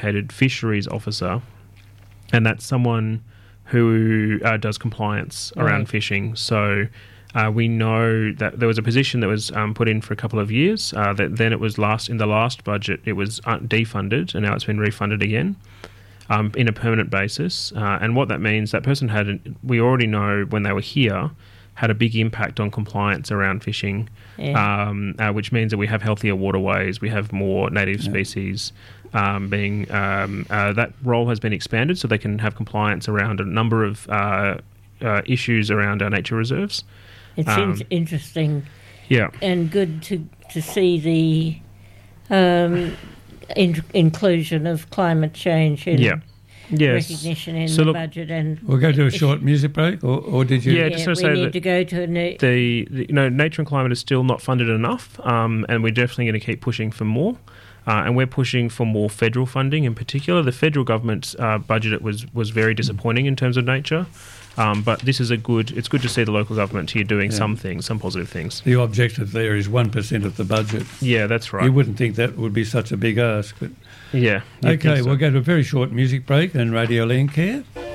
fisheries officer, and that's someone who does compliance around fishing. So we know that there was a position that was put in for a couple of years. That then it was in the last budget it was defunded, and now it's been refunded again in a permanent basis. And what that means, that person we already know when they were here, had a big impact on compliance around fishing, which means that we have healthier waterways, we have more native species that role has been expanded so they can have compliance around a number of issues around our nature reserves. It seems interesting and good to see the inclusion of climate change in recognition in the budget. And we'll go to a short music break, or did you? Yeah, just to say need to go to nature and climate is still not funded enough, and we're definitely going to keep pushing for more. And we're pushing for more federal funding in particular. The federal government's budget was very disappointing in terms of nature. But this is it's good to see the local government here doing some things, some positive things. The objective there is 1% of the budget. Yeah, that's right. You wouldn't think that would be such a big ask, but yeah. Okay, we'll go to a very short music break and Radio Landcare.